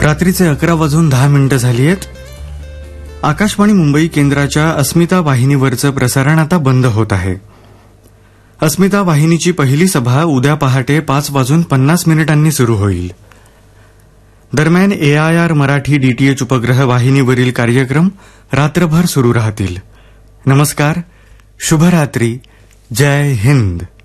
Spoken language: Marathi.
रात्रीचे 11:10 झाली आहेत. आकाशवाणी मुंबई केंद्राच्या अस्मिता वाहिनीवरचं प्रसारण आता बंद होत आहे. अस्मिता वाहिनीची पहिली सभा उद्या पहाटे 5:50 सुरू होईल. दरम्यान AIR मराठी DTH उपग्रह वाहिनीवरील कार्यक्रम रात्रभर सुरू राहतील. नमस्कार, शुभरात्री, जय हिंद.